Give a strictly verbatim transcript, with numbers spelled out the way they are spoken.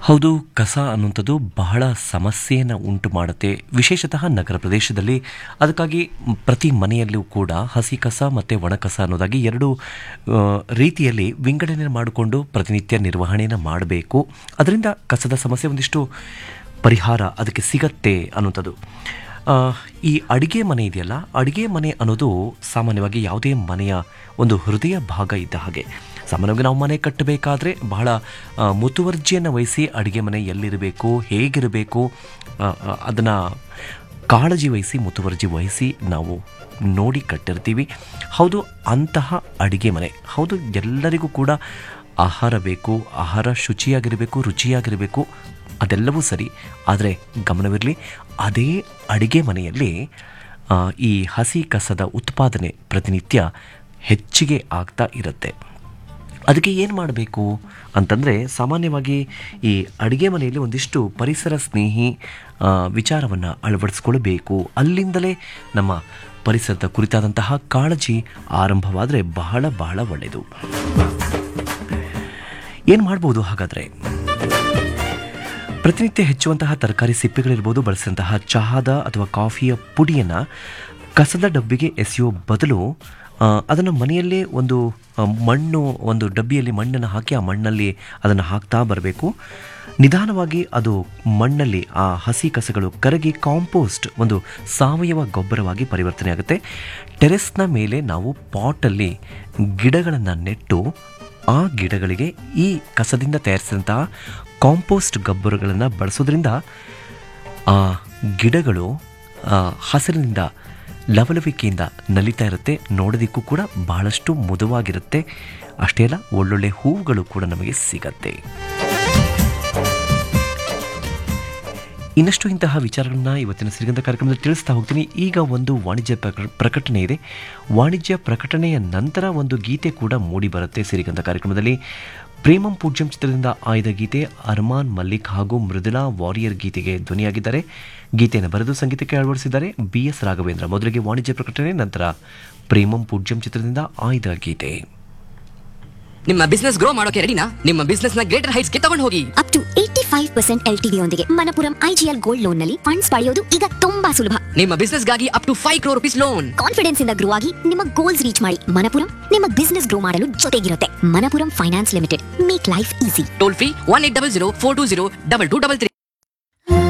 ಹೌದು, ಕಸ ಅನ್ನುವಂಥದ್ದು ಬಹಳ ಸಮಸ್ಯೆಯನ್ನು ಉಂಟು ಮಾಡುತ್ತೆ, ವಿಶೇಷತಃ ನಗರ ಪ್ರದೇಶದಲ್ಲಿ. ಅದಕ್ಕಾಗಿ ಪ್ರತಿ ಮನೆಯಲ್ಲೂ ಕೂಡ ಹಸಿ ಕಸ ಮತ್ತು ಒಣ ಕಸ ಅನ್ನೋದಾಗಿ ಎರಡು ಆ, ರೀತಿಯಲ್ಲಿ ವಿಂಗಡಣೆ ಮಾಡಿಕೊಂಡು ಪ್ರತಿನಿತ್ಯ ನಿರ್ವಹಣೆಯನ್ನು ಮಾಡಬೇಕು. ಅದರಿಂದ ಕಸದ ಸಮಸ್ಯೆ ಒಂದಿಷ್ಟು ಪರಿಹಾರ ಅದಕ್ಕೆ ಸಿಗತ್ತೆ ಅನ್ನುವಂಥದ್ದು. ಆ, ಈ ಅಡುಗೆ ಮನೆ ಇದೆಯಲ್ಲ, ಅಡುಗೆ ಮನೆ ಅನ್ನೋದು ಸಾಮಾನ್ಯವಾಗಿ ಯಾವುದೇ ಮನೆಯ ಒಂದು ಹೃದಯ ಭಾಗ ಇದ್ದ ಹಾಗೆ. ಸಾಮಾನ್ಯವಾಗಿ ನಾವು ಮನೆ ಕಟ್ಟಬೇಕಾದ್ರೆ ಬಹಳ ಆ, ಮುತುವರ್ಜಿಯನ್ನು ವಹಿಸಿ ಅಡುಗೆ ಮನೆ ಎಲ್ಲಿರಬೇಕು, ಹೇಗಿರಬೇಕು ಅದನ್ನು ಕಾಳಜಿ ವಹಿಸಿ ಮುತುವರ್ಜಿ ವಹಿಸಿ ನಾವು ನೋಡಿ ಕಟ್ಟಿರ್ತೀವಿ. ಹೌದು, ಅಂತಹ ಅಡುಗೆ ಮನೆ ಹೌದು, ಎಲ್ಲರಿಗೂ ಕೂಡ ಆಹಾರ ಬೇಕು, ಆಹಾರ ಶುಚಿಯಾಗಿರಬೇಕು, ರುಚಿಯಾಗಿರಬೇಕು, ಅದೆಲ್ಲವೂ ಸರಿ. ಆದರೆ ಗಮನವಿರಲಿ, ಅದೇ ಅಡುಗೆ ಮನೆಯಲ್ಲಿ ಆ, ಈ ಹಸಿ ಕಸದ ಉತ್ಪಾದನೆ ಪ್ರತಿನಿತ್ಯ ಹೆಚ್ಚಿಗೆ ಆಗ್ತಾ ಇರುತ್ತೆ. ಅದಕ್ಕೆ ಏನು ಮಾಡಬೇಕು ಅಂತಂದರೆ, ಸಾಮಾನ್ಯವಾಗಿ ಈ ಅಡುಗೆ ಮನೆಯಲ್ಲಿ ಒಂದಿಷ್ಟು ಪರಿಸರ ಸ್ನೇಹಿ ವಿಚಾರವನ್ನು ಅಳವಡಿಸ್ಕೊಳ್ಬೇಕು. ಅಲ್ಲಿಂದಲೇ ನಮ್ಮ ಪರಿಸರದ ಕುರಿತಾದಂತಹ ಕಾಳಜಿ ಆರಂಭವಾದರೆ ಬಹಳ ಬಹಳ ಒಳ್ಳೆಯದು. ಏನು ಮಾಡ್ಬೋದು ಹಾಗಾದರೆ? ಪ್ರತಿನಿತ್ಯ ಹೆಚ್ಚುವಂತಹ ತರಕಾರಿ ಸಿಪ್ಪೆಗಳಿರ್ಬೋದು, ಬಳಸಿದಂತಹ ಚಹಾದ ಅಥವಾ ಕಾಫಿಯ ಪುಡಿಯನ್ನು ಕಸದ ಡಬ್ಬಿಗೆ ಎಸೆಯೋ ಬದಲು ಅದನ್ನು ಮನೆಯಲ್ಲೇ ಒಂದು ಆ, ಮಣ್ಣು ಒಂದು ಡಬ್ಬಿಯಲ್ಲಿ ಮಣ್ಣನ್ನು ಹಾಕಿ ಆ ಮಣ್ಣಲ್ಲಿ ಅದನ್ನು ಹಾಕ್ತಾ ಬರಬೇಕು. ನಿಧಾನವಾಗಿ ಅದು ಮಣ್ಣಲ್ಲಿ ಆ ಹಸಿ ಕಸಗಳು ಕರಗಿ ಕಾಂಪೋಸ್ಟ್, ಒಂದು ಸಾವಯವ ಗೊಬ್ಬರವಾಗಿ ಪರಿವರ್ತನೆ ಆಗುತ್ತೆ. ಟೆರೆಸ್ನ ಮೇಲೆ ನಾವು ಪಾಟಲ್ಲಿ ಗಿಡಗಳನ್ನು ನೆಟ್ಟು ಆ ಗಿಡಗಳಿಗೆ ಈ ಕಸದಿಂದ ತಯಾರಿಸಿದಂತಹ ಕಾಂಪೋಸ್ಟ್ ಗೊಬ್ಬರಗಳನ್ನು ಬಳಸೋದ್ರಿಂದ ಆ ಗಿಡಗಳು ಆ, ಹಸಿರಿನಿಂದ ಲವಲವಿಕೆಯಿಂದ ನಲಿತಾ ಇರುತ್ತೆ. ನೋಡೋದಕ್ಕೂ ಕೂಡ ಬಹಳಷ್ಟು ಮುದವಾಗಿರುತ್ತೆ. ಅಷ್ಟೇ ಅಲ್ಲ, ಒಳ್ಳೊಳ್ಳೆ ಹೂವುಗಳು ಕೂಡ ನಮಗೆ ಸಿಗತ್ತೆ. ಇನ್ನಷ್ಟು ಇಂತಹ ವಿಚಾರಗಳನ್ನ ಇವತ್ತಿನ ಸಿರಿಗಂಧ ಕಾರ್ಯಕ್ರಮದಲ್ಲಿ ತಿಳಿಸ್ತಾ ಹೋಗ್ತೀನಿ. ಈಗ ಒಂದು ವಾಣಿಜ್ಯ ಪ್ರಕ- ಪ್ರಕಟಣೆ ಇದೆ. ವಾಣಿಜ್ಯ ಪ್ರಕಟಣೆಯ ನಂತರ ಒಂದು ಗೀತೆ ಕೂಡ ಮೂಡಿ ಬರುತ್ತೆ ಸಿರಿಗಂಧ ಕಾರ್ಯಕ್ರಮದಲ್ಲಿ. ಪ್ರೇಮಂ ಪೂಜ್ಯಂ ಚಿತ್ರದಿಂದ ಆಯ್ದ ಗೀತೆ ಅರ್ಮಾನ್ ಮಲ್ಲಿಕ್ ಹಾಗೂ ಮೃದುಲಾ ವಾರಿಯರ್ ಗೀತೆಗೆ ಧ್ವನಿಯಾಗಿದ್ದಾರೆ. ಗೀತೆಯನ್ನು ಬರೆದು ಸಂಗೀತಕ್ಕೆ ಅಳವಡಿಸಿದ್ದಾರೆ ಬಿ ಎಸ್ ರಾಘವೇಂದ್ರ. ಮೊದಲಿಗೆ ವಾಣಿಜ್ಯ ಪ್ರಕಟಣೆ, ನಂತರ ಪ್ರೇಮಂ ಪೂಜ್ಯಂ ಚಿತ್ರದಿಂದ ಆಯ್ದ ಗೀತೆ. ನಿಮ್ಮ ಬಿಸ್ನೆಸ್ ಗ್ರೋ ಮಾಡೋಕೆ ರೆಡಿನಾ? ನಿಮ್ಮ ಬಿಸ್ನೆಸ್ ನ ಗ್ರೇಟರ್ ಹೈಟ್ಸ್ ಗೆ ತಗೊಂಡು ಹೋಗಿ. Up to eighty five percent L T D ಯೊಂದಿಗೆ ಮಣಪುರಂ ಐಜಿಎಲ್ ಗೋಲ್ಡ್ ಲೋನ್ ನಲ್ಲಿ ಫಂಡ್ಸ್ ಪಡೆಯೋದು ಈಗ ತುಂಬಾ ಸುಲಭ. ನಿಮ್ಮ ಬಿಸ್ನೆಸ್ ಗಾಗಿ up to five crore rupees loan. Confidence ಇಂದ ಗ್ರೋ ಆಗಿ ನಿಮ್ಮ ಗೋಲ್ಸ್ ರೀಚ್ ಮಾಡಿ. ಮಣಪುರಂ ನಿಮ್ಮ ಬಿಸ್ನೆಸ್ ಗ್ರೋ ಮಾಡಲು ಜೊತೆಗಿರುತ್ತೆ. Manappuram finance limited, make life easy. Toll free one eight double zero four two zero double two double three.